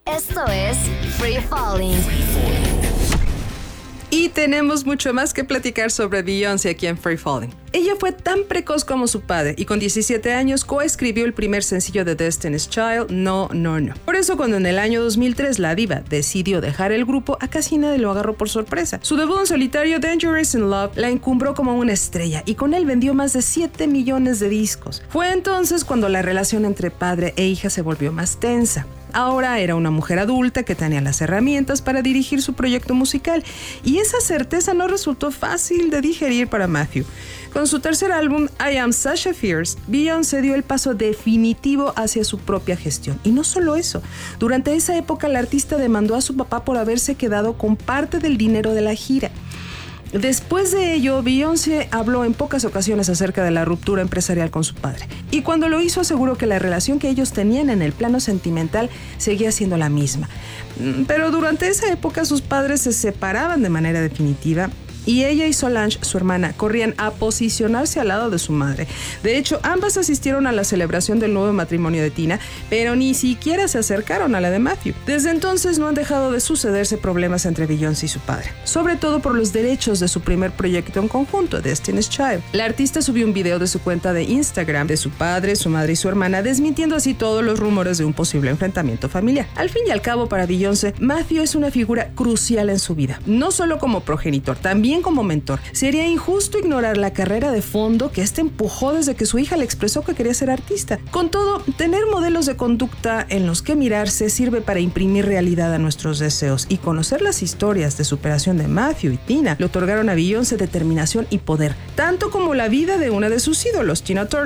Esto es Free Falling. Y tenemos mucho más que platicar sobre Beyoncé aquí en Free Falling. Ella fue tan precoz como su padre y con 17 años coescribió el primer sencillo de Destiny's Child, No, No, No. Por eso cuando en el año 2003 la diva decidió dejar el grupo, a casi nadie lo agarró por sorpresa. Su debut en solitario, Dangerous in Love, la encumbró como una estrella y con él vendió más de 7 millones de discos. Fue entonces cuando la relación entre padre e hija se volvió más tensa. Ahora era una mujer adulta que tenía las herramientas para dirigir su proyecto musical y esa certeza no resultó fácil de digerir para Matthew. Con su tercer álbum, I Am Sasha Fierce, Beyoncé dio el paso definitivo hacia su propia gestión. Y no solo eso, durante esa época la artista demandó a su papá por haberse quedado con parte del dinero de la gira. Después de ello, Beyoncé habló en pocas ocasiones acerca de la ruptura empresarial con su padre. Y cuando lo hizo, aseguró que la relación que ellos tenían en el plano sentimental seguía siendo la misma. Pero durante esa época sus padres se separaban de manera definitiva y ella y Solange, su hermana, corrían a posicionarse al lado de su madre. De hecho, ambas asistieron a la celebración del nuevo matrimonio de Tina, pero ni siquiera se acercaron a la de Matthew. Desde entonces no han dejado de sucederse problemas entre Beyoncé y su padre, sobre todo por los derechos de su primer proyecto en conjunto, Destiny's Child. La artista subió un video de su cuenta de Instagram de su padre, su madre y su hermana, desmintiendo así todos los rumores de un posible enfrentamiento familiar. Al fin y al cabo, para Beyoncé, Matthew es una figura crucial en su vida, no solo como progenitor, también como mentor. Sería injusto ignorar la carrera de fondo que este empujó desde que su hija le expresó que quería ser artista. Con todo, tener modelos de conducta en los que mirarse sirve para imprimir realidad a nuestros deseos, y conocer las historias de superación de Matthew y Tina le otorgaron a Beyoncé determinación y poder, tanto como la vida de una de sus ídolos, Tina Turner.